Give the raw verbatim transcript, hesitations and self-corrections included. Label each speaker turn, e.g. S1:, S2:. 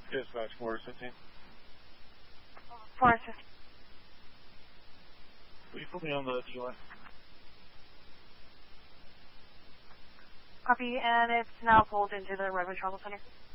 S1: Dispatch four fifteen.
S2: four fifteen.
S1: Will you put me on the D U I?
S2: Copy, and it's now pulled into the Redwood Travel Center.